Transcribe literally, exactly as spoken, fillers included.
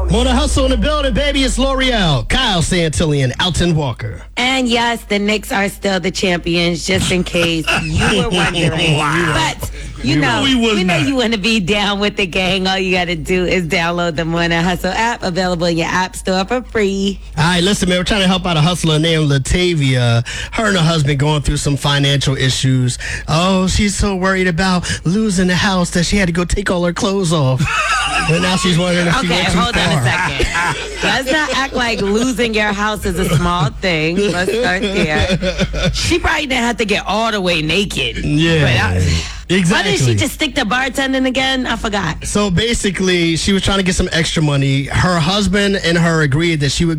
Mona Hustle in the building, baby. It's L'Oreal, Kyle Santillan, Alton Walker. And yes, the Knicks are still the champions, just in case you were wondering. Wow. But you know, we was you know not. you want to be down with the gang. All you got to do is download the Mona Hustle app, available in your app store for free. All right, listen, man, we're trying to help out a hustler named Latavia. Her and her husband going through some financial issues. Oh, she's so worried about losing the house that she had to go take all her clothes off. And now she's wondering if she Okay, went too hold on far. a second. Let's not act like losing your house is a small thing. Let's start there. She probably didn't have to get all the way naked. Yeah, But I- exactly. Why didn't she just stick to bartending again? I forgot. So basically, she was trying to get some extra money. Her husband and her agreed that she would